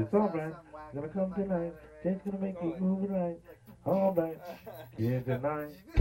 It's alright. Gonna come tonight. Just gonna make you move it right. Alright. Yeah, tonight.